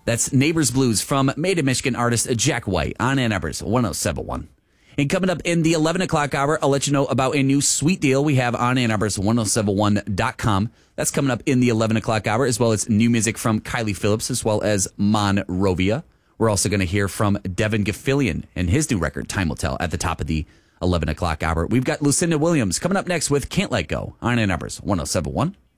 That's Neighbors Blues from Made in Michigan artist Jack White on Ann Arbor's 107.1. And coming up in the 11 o'clock hour, I'll let you know about a new sweet deal we have on Ann Arbor's 1071.com. That's coming up in the 11 o'clock hour, as well as new music from Kylie Phillips, as well as Monrovia. We're also going to hear from Devin Gaffilian and his new record, Time Will Tell, at the top of the 11 o'clock hour. We've got Lucinda Williams coming up next with Can't Let Go on Ann Arbor's 107.1.